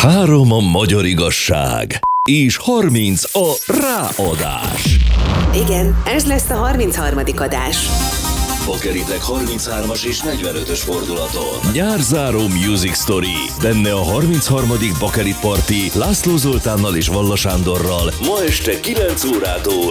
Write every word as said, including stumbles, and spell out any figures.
Három a magyar igazság, és harminc a ráadás. Igen, ez lesz a harmincharmadik adás. Pokeritek harminchárom-as és negyvenötös fordulaton. Nyárzáró Music Story. Benne a harmincharmadik Bakelit Party László Zoltánnal és Valla Sándorral ma este kilenc órától